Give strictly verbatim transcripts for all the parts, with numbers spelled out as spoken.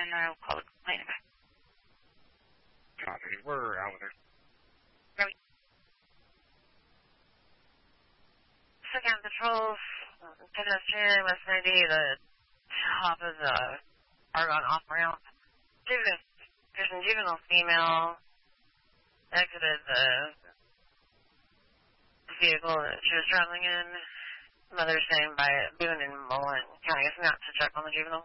and I'll call the complainant back. Copy. We're out with her. Right. Second patrol, pedestrian, West ninety, the top of the Argonne off ramp. Juvenile, there's a juvenile female exited the vehicle that she was traveling in. Mother staying by Boone and Mullen County. It's not to check on the juvenile.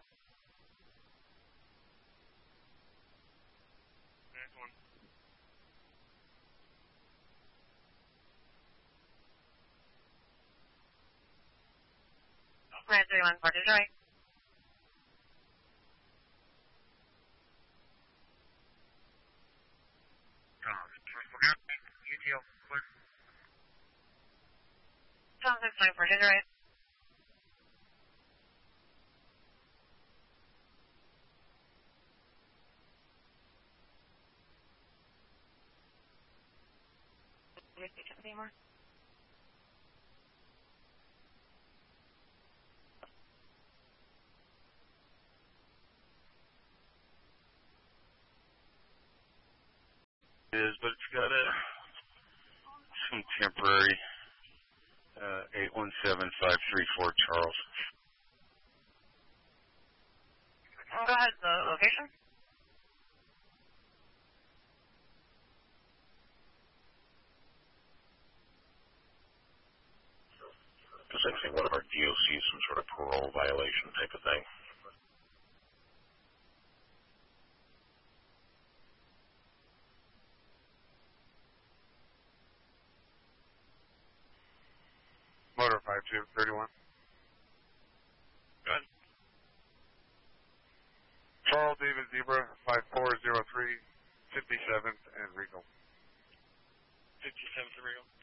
nine three one four Detroit. U T L, clear. Seven six nine four Detroit. Do you speak anymore? Is, but it's got a some temporary uh, eight one seven five three four Charles. Go ahead, the location. Does anything one of our D O Cs some sort of parole violation type of thing? Motor five two thirty-one. Good. Charles David Zebra five four zero three fifty-seventh and Regal. fifty-seventh Regal.